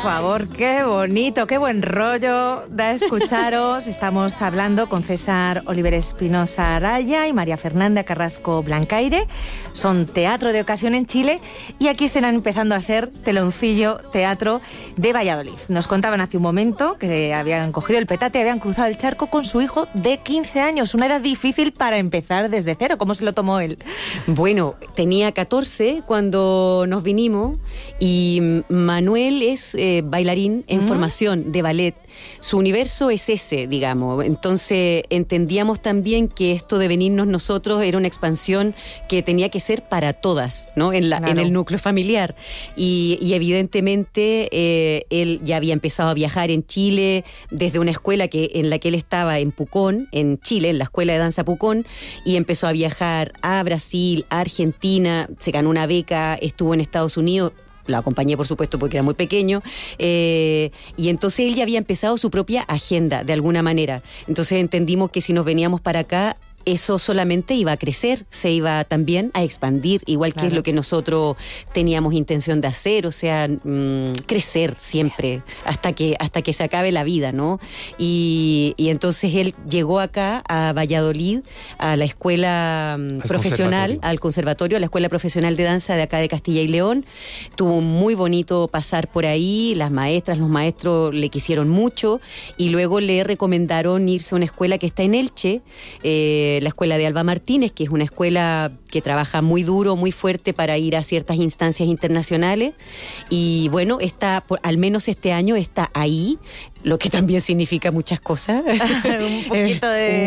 favor, qué bonito, qué buen rollo da escucharos. Estamos hablando con César Oliver Espinosa Araya y María Fernanda Carrasco Blancaire. Son teatro de ocasión en Chile y aquí están empezando a ser Teloncillo Teatro de Valladolid. Nos contaban hace un momento que habían cogido el petate, habían cruzado el charco con su hijo de 15 años. Una edad difícil para empezar desde cero. ¿Cómo se lo tomó él? Bueno, tenía 14 cuando nos vinimos y Manuel es bailarín en formación de ballet. Su universo es ese, digamos. Entonces entendíamos también que esto de venirnos nosotros era una expansión que tenía que ser para todas, ¿no? En el núcleo familiar. Y evidentemente él ya había empezado a viajar en Chile desde una escuela en la que él estaba en Pucón, en Chile, en la Escuela de Danza Pucón, y empezó a viajar a Brasil, a Argentina, se ganó una beca, estuvo en Estados Unidos. La acompañé, por supuesto, porque era muy pequeño, y entonces él ya había empezado su propia agenda, de alguna manera. Entonces entendimos que si nos veníamos para acá, eso solamente iba a crecer, se iba también a expandir, igual que es lo que nosotros teníamos intención de hacer, o sea, crecer siempre, hasta que se acabe la vida, ¿no? Y entonces él llegó acá a Valladolid, a la escuela profesional, al conservatorio, a la Escuela Profesional de Danza de acá de Castilla y León. Tuvo muy bonito pasar por ahí, las maestras, los maestros le quisieron mucho, y luego le recomendaron irse a una escuela que está en Elche, la escuela de Alba Martínez, que es una escuela que trabaja muy duro, muy fuerte para ir a ciertas instancias internacionales, y bueno, al menos este año está ahí, lo que también significa muchas cosas. Un poquito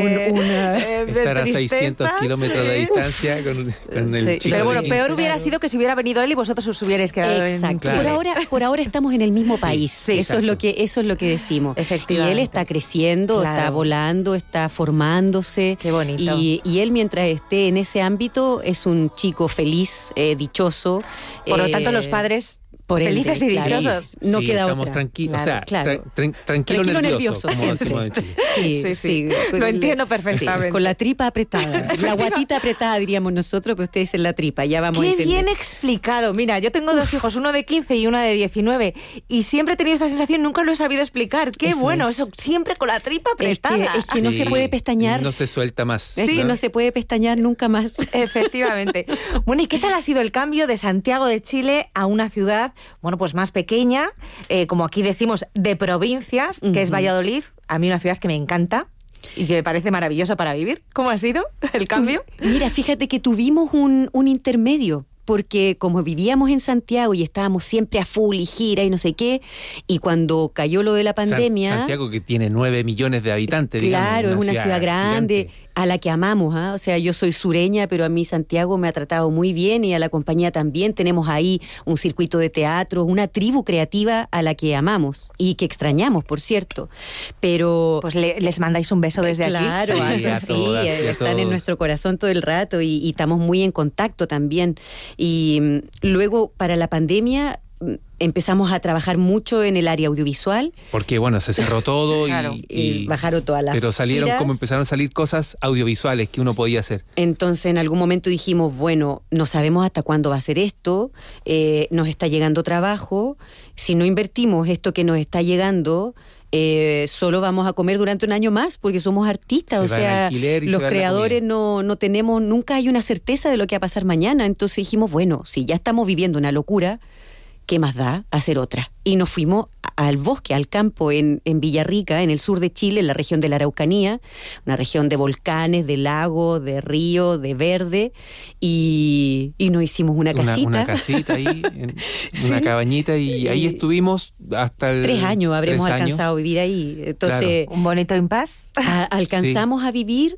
de estar a tristeza, 600 kilómetros de distancia con el chico. Pero bueno, de peor hubiera sido que se hubiera venido él y vosotros os hubierais quedado en Claro. Por ahora estamos en el mismo país. Sí, eso es lo que decimos. Efectivamente. Y él está creciendo, está volando, está formándose. Qué bonito. Y él, mientras esté en ese ámbito, es un chico feliz, dichoso. Por lo tanto, los padres felices y dichosos. No sí, queda estamos otra. Tranquilos, Claro. tranquilo nervioso, como decimos en Chile. Sí. Lo entiendo perfectamente. Sí, con la tripa apretada. La guatita apretada, diríamos nosotros, pero ustedes dicen la tripa, ya vamos a entender. Qué bien explicado. Mira, yo tengo dos hijos, uno de 15 y una de 19, y siempre he tenido esta sensación, nunca lo he sabido explicar. Qué Eso bueno, es. eso siempre con la tripa apretada. Es que no se puede pestañear. No se suelta más. Es que no se puede pestañear nunca más. Efectivamente. Bueno, ¿y qué tal ha sido el cambio de Santiago de Chile a una ciudad, bueno, pues más pequeña, como aquí decimos, de provincias, que es Valladolid? A mí una ciudad que me encanta y que me parece maravillosa para vivir. ¿Cómo ha sido el cambio? Mira, fíjate que tuvimos un intermedio, porque como vivíamos en Santiago y estábamos siempre a full y gira y no sé qué, y cuando cayó lo de la pandemia... Santiago, que tiene 9 millones de habitantes, claro, digamos, es una ciudad grande, gigante, a la que amamos, ¿eh? O sea, yo soy sureña, pero a mí Santiago me ha tratado muy bien, y a la compañía también. Tenemos ahí un circuito de teatro, una tribu creativa a la que amamos y que extrañamos, por cierto. Pero... Pues les mandáis un beso desde aquí. Claro, están en nuestro corazón todo el rato, y estamos muy en contacto también. Y luego, para la pandemia, empezamos a trabajar mucho en el área audiovisual. Porque, bueno, se cerró todo y bajaron todas las pero salieron giras. Como empezaron a salir cosas audiovisuales que uno podía hacer. Entonces, en algún momento dijimos, bueno, no sabemos hasta cuándo va a ser esto, nos está llegando trabajo, si no invertimos esto que nos está llegando... solo vamos a comer durante un año más porque somos artistas, o sea, los creadores no tenemos, nunca hay una certeza de lo que va a pasar mañana. Entonces dijimos, bueno, si ya estamos viviendo una locura, ¿qué más da hacer otra? Y nos fuimos al bosque, al campo en Villarrica, en el sur de Chile, en la región de la Araucanía, una región de volcanes, de lagos, de ríos, de verde, y nos hicimos una casita. Una casita ahí, una cabañita, y ahí estuvimos hasta 3 años habremos alcanzado a vivir ahí. Entonces, un bonito impas. Alcanzamos a vivir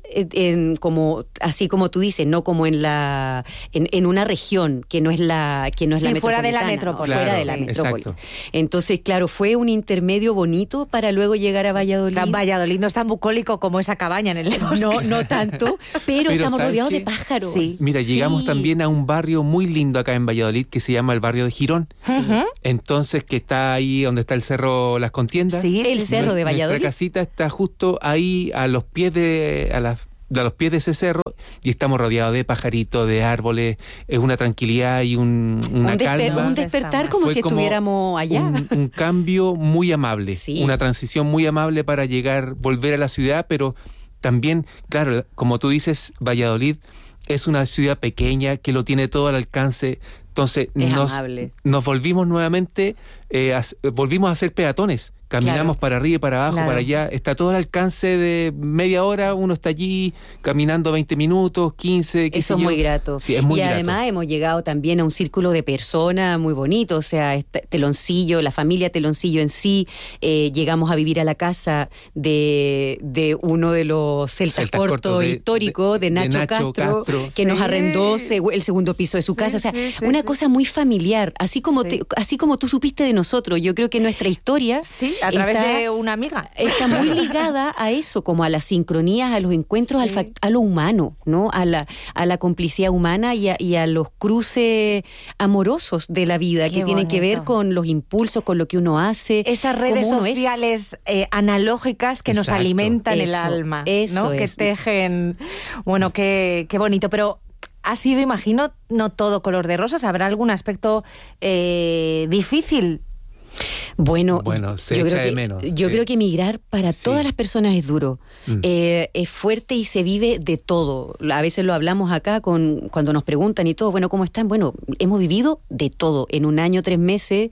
así como tú dices, no como en una región que no es la metropolitana. Fuera de la metrópoli. Fuera de la metrópoli. Exacto. Entonces, claro, fue un intermedio bonito para luego llegar a Valladolid. Valladolid no es tan bucólico como esa cabaña en el bosque. No tanto, pero estamos rodeados de pájaros. Sí. Mira, llegamos también a un barrio muy lindo acá en Valladolid que se llama el barrio de Girón. Entonces, que está ahí donde está el cerro Las Contiendas. Sí, el cerro de Valladolid. Nuestra casita está justo ahí a los pies a los pies de ese cerro y estamos rodeados de pajaritos, de árboles, es una tranquilidad y una calma. Un despertar como Fue si estuviéramos allá. Un cambio muy amable, Sí. una transición muy amable para volver a la ciudad, pero también, claro, como tú dices, Valladolid es una ciudad pequeña que lo tiene todo al alcance. Entonces nos volvimos nuevamente, volvimos a ser peatones. Caminamos para arriba y para abajo, para allá. Está todo al alcance de media hora. Uno está allí caminando 20 minutos, 15. Eso es muy grato. Sí, es muy grato. Además hemos llegado también a un círculo de personas muy bonito. O sea, Teloncillo, la familia Teloncillo en sí. Llegamos a vivir a la casa de uno de los celtas cortos históricos, de Nacho Castro, que nos arrendó el segundo piso de su casa. O sea, una cosa muy familiar. Así como tú supiste de nosotros. Yo creo que nuestra historia... Sí. A través de una amiga. Está muy ligada a eso, como a las sincronías, a los encuentros, a lo humano, ¿no? A la complicidad humana y a los cruces amorosos de la vida. Qué que tienen que ver con los impulsos, con lo que uno hace. Estas redes sociales analógicas que nos alimentan el alma, ¿no? Que tejen. Bueno, qué bonito. Pero ha sido, imagino, no todo color de rosas. ¿Habrá algún aspecto difícil? Bueno, se echa de menos. Yo creo que emigrar para todas las personas es duro. Es fuerte y se vive de todo. A veces lo hablamos acá cuando nos preguntan y todo, bueno, ¿cómo están? Bueno, hemos vivido de todo. En un año, 3 meses,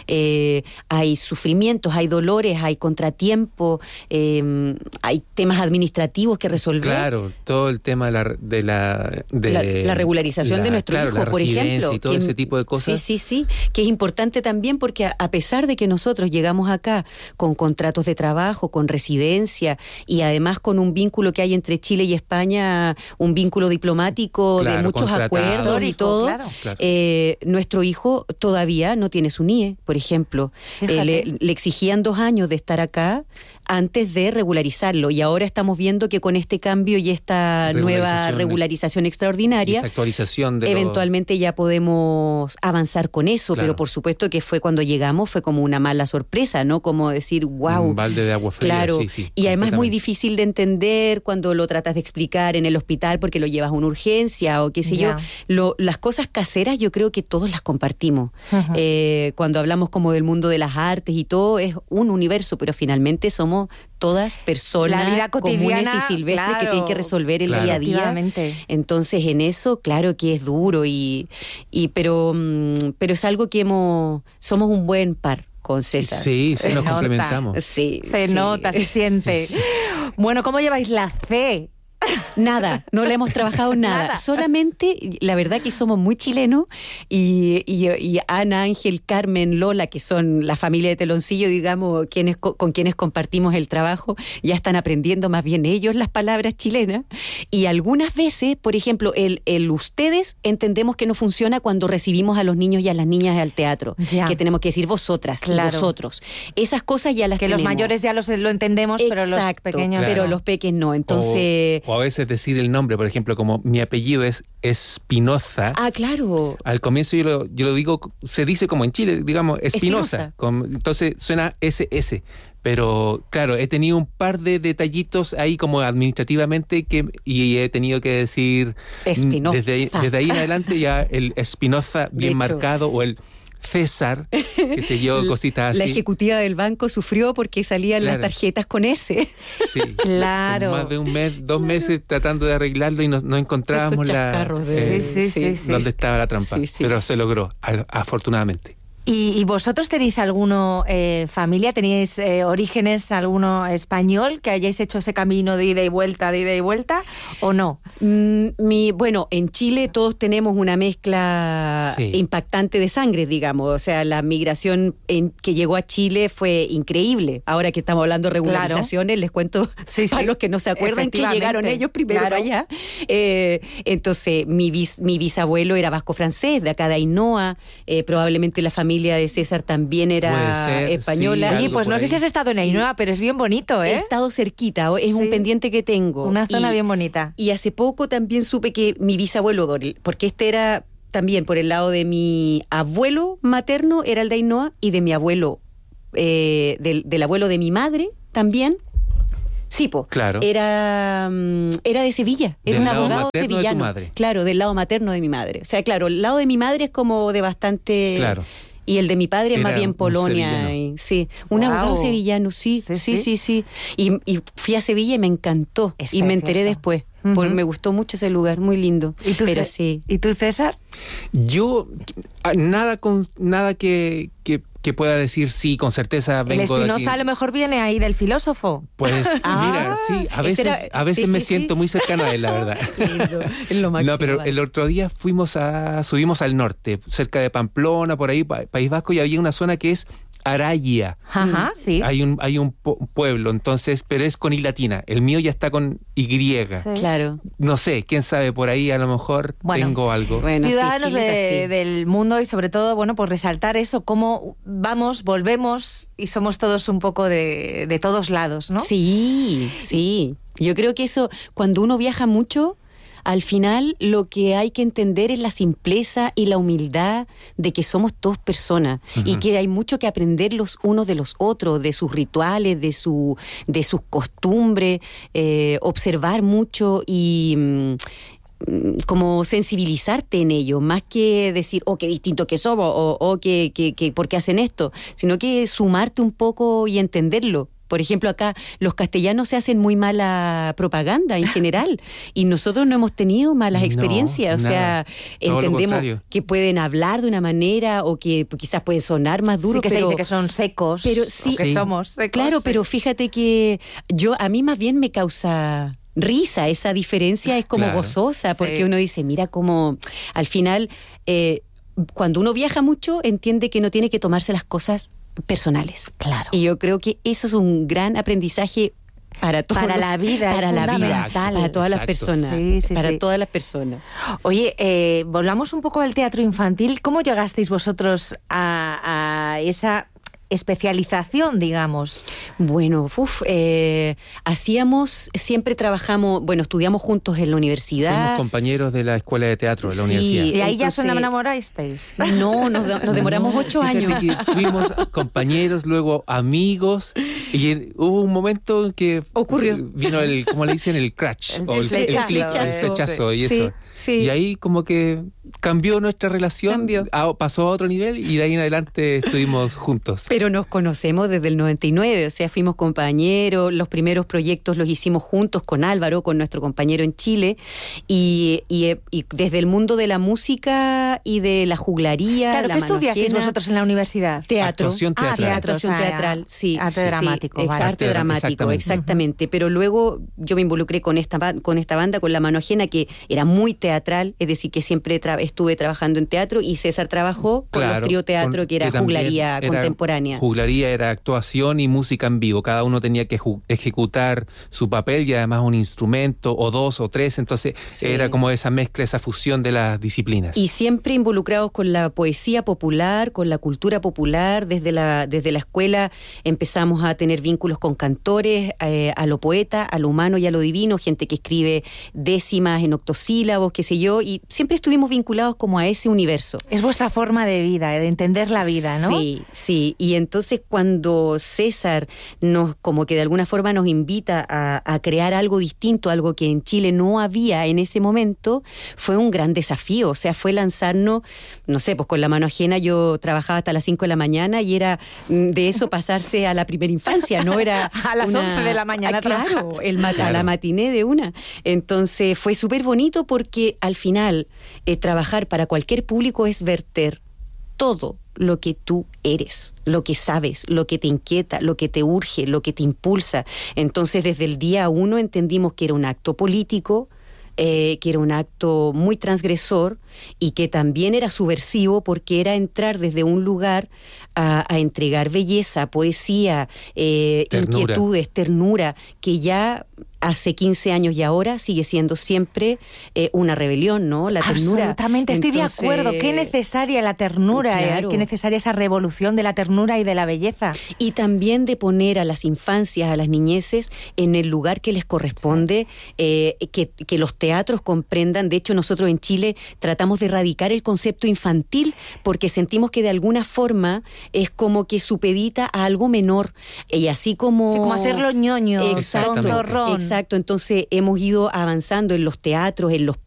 hay sufrimientos, hay dolores, hay contratiempos, hay temas administrativos que resolver. Claro, todo el tema de la regularización de nuestro hijo, por ejemplo. Y todo ese tipo de cosas. Sí, que es importante también porque a pesar de que nosotros llegamos acá con contratos de trabajo, con residencia y además con un vínculo que hay entre Chile y España, un vínculo diplomático de muchos acuerdos y todo, nuestro hijo todavía no tiene su NIE, por ejemplo. Le exigían 2 años de estar acá antes de regularizarlo y ahora estamos viendo que con este cambio y esta nueva regularización extraordinaria, esta actualización eventualmente ya podemos avanzar con eso, pero por supuesto que fue cuando llegamos, fue como una mala sorpresa, ¿no? Como decir, wow. Un balde de agua fría. Claro, y además es muy difícil de entender cuando lo tratas de explicar en el hospital porque lo llevas a una urgencia o qué sé yo. Las cosas caseras yo creo que todos las compartimos. Cuando hablamos como del mundo de las artes y todo, es un universo, pero finalmente somos todas personas comunes y silvestres que tienen que resolver el día a día. Entonces en eso, claro que es duro pero es algo que somos un buen par con César. Sí, nos complementamos. Se nota, se siente. Bueno, ¿cómo lleváis la C? Nada, no le hemos trabajado nada. Solamente, la verdad que somos muy chilenos y Ana, Ángel, Carmen, Lola, que son la familia de Teloncillo, digamos, con quienes compartimos el trabajo, ya están aprendiendo más bien ellos las palabras chilenas. Y algunas veces, por ejemplo, el ustedes entendemos que no funciona cuando recibimos a los niños y a las niñas al teatro, que tenemos que decir vosotras y vosotros. Esas cosas ya las tenemos. Que los mayores ya lo entendemos, pero los pequeños pero los pequeños no. Entonces... O a veces decir el nombre, por ejemplo, como mi apellido es Espinoza. Ah, claro. Al comienzo yo lo digo, se dice como en Chile, digamos, Espinoza. Entonces suena SS. Pero claro, he tenido un par de detallitos ahí como administrativamente y he tenido que decir Espinoza. Desde ahí en adelante ya el Espinoza bien marcado o el César, qué sé yo, cositas así. La ejecutiva del banco sufrió porque salían las tarjetas con S. Sí, claro. Más de 2 meses tratando de arreglarlo y no encontrábamos dónde estaba la trampa. Pero se logró, afortunadamente. ¿Y vosotros tenéis alguno familia, tenéis orígenes, alguno español que hayáis hecho ese camino de ida y vuelta o no? Bueno, en Chile todos tenemos una mezcla impactante de sangre, digamos. O sea, la migración que llegó a Chile fue increíble. Ahora que estamos hablando de regularizaciones, les cuento para los que no se acuerdan que llegaron ellos primero para allá. Entonces, mi bisabuelo era vasco-francés, de acá de Ainhoa, probablemente la familia de César también era española. Oye, pues no sé si has estado en Ainhoa, pero es bien bonito, ¿eh? He estado cerquita, es un pendiente que tengo. Una zona bien bonita. Y hace poco también supe que mi bisabuelo, porque este era también por el lado de mi abuelo materno, era el de Ainhoa, y de mi abuelo, del abuelo de mi madre también, Sí, po. Claro. Era de Sevilla, era un abogado sevillano. De tu madre. Claro, del lado materno de mi madre. O sea, claro, el lado de mi madre es como de bastante... Claro. Y el de mi padre es Era más bien un Polonia. Sí, un abogado sevillano, sí. Y fui a Sevilla y me encantó. Es y me precioso. enteré después. Porque me gustó mucho ese lugar, muy lindo. ¿Y tú, Pero sí. ¿Y tú, César? Yo, nada que pueda decir sí, con certeza vengo El de aquí. Espinoza a lo mejor viene ahí del filósofo. Pues mira, sí, a veces me siento muy cercano a él, la verdad. Lindo, es lo máximo. No, pero el otro día subimos al norte, cerca de Pamplona, por ahí, País Vasco, y había una zona que es Araya. Ajá, sí. Hay un pueblo, entonces, pero es con I latina. El mío ya está con Y. Sí. Claro. No sé, quién sabe, por ahí a lo mejor tengo algo. Bueno, Ciudadanos sí, Chile es así. del mundo y sobre todo, bueno, pues resaltar eso, cómo vamos, volvemos y somos todos un poco de todos lados, ¿no? Sí, sí. Yo creo que eso, cuando uno viaja mucho, al final lo que hay que entender es la simpleza y la humildad de que somos todos personas y que hay mucho que aprender los unos de los otros, de sus rituales, de sus costumbres, observar mucho y como sensibilizarte en ello, más que decir, oh, qué distinto que somos, o que ¿por qué hacen esto? Sino que sumarte un poco y entenderlo. Por ejemplo, acá los castellanos se hacen muy mala propaganda en general y nosotros no hemos tenido malas experiencias. O sea, entendemos que pueden hablar de una manera o que quizás puede sonar más duro. Sí, que se dice que son secos, pero sí, o que somos secos. Claro, sí. Pero fíjate que a mí más bien me causa risa esa diferencia, es como gozosa, porque uno dice, mira cómo al final, cuando uno viaja mucho, entiende que no tiene que tomarse las cosas personales. Claro. Y yo creo que eso es un gran aprendizaje para todos. Para la vida, para la vida, para todas las personas. Sí. Todas las personas. Oye, volvamos un poco al teatro infantil. ¿Cómo llegasteis vosotros a esa especialización, digamos? Bueno, siempre trabajamos, estudiamos juntos en la universidad. Fuimos compañeros de la escuela de teatro de la universidad. ¿Y ahí ya se enamorasteis? No, nos demoramos 8 años. Que fuimos compañeros, luego amigos, y hubo un momento en que vino ¿cómo le dicen? El crash, el flechazo y eso. Sí. Y ahí como que cambió nuestra relación, pasó a otro nivel y de ahí en adelante estuvimos juntos. Pero nos conocemos desde el 99, o sea, fuimos compañeros, los primeros proyectos los hicimos juntos con Álvaro, con nuestro compañero en Chile, y desde el mundo de la música y de la juglaría. Claro, la ¿qué estudiasteis manojena, vosotros en la universidad? Teatro. Actuación teatral, sí. Arte dramático. Sí, arte dramático, exactamente. Pero luego yo me involucré con esta banda, con La Mano Ajena, que era muy teatral, es decir, que siempre estuve trabajando en teatro, y César trabajó con los trío teatro, que era juglaría contemporánea. Juglaría era actuación y música en vivo. Cada uno tenía que ejecutar su papel y además un instrumento, o 2 o 3, entonces era como esa mezcla, esa fusión de las disciplinas. Y siempre involucrados con la poesía popular, con la cultura popular. Desde la escuela empezamos a tener vínculos con cantores, a lo poeta, a lo humano y a lo divino, gente que escribe décimas en octosílabos, qué sé yo, y siempre estuvimos vinculados como a ese universo. Es vuestra forma de vida, de entender la vida, ¿no? Sí. Y entonces cuando César como que de alguna forma nos invita a crear algo distinto, algo que en Chile no había en ese momento, fue un gran desafío. O sea, fue lanzarnos, no sé, pues con La Mano Ajena yo trabajaba hasta las 5 de la mañana y era de eso pasarse a la primera infancia, ¿no? Era a las 11 de la mañana. Claro, a la matiné de una. Entonces fue súper bonito porque al final trabajar para cualquier público es verter todo lo que tú eres, lo que sabes, lo que te inquieta, lo que te urge, lo que te impulsa. Entonces, desde el día 1 entendimos que era un acto político, que era un acto muy transgresor y que también era subversivo, porque era entrar desde un lugar a entregar belleza, poesía, inquietudes, ternura, que ya hace 15 años y ahora sigue siendo siempre una rebelión, ¿no? La ternura. Absolutamente, estoy de acuerdo. Qué necesaria la ternura, claro. Qué necesaria esa revolución de la ternura y de la belleza. Y también de poner a las infancias, a las niñeces, en el lugar que les corresponde, que los teatros comprendan. De hecho, nosotros en Chile tratamos de erradicar el concepto infantil porque sentimos que de alguna forma es como que supedita a algo menor. Y así como... Sí, como hacerlo ñoño, exacto, tontorrón. Exacto, entonces hemos ido avanzando en los teatros, en los